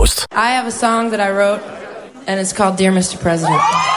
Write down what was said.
Coast. I have a song that I wrote and it's called Dear Mr. President.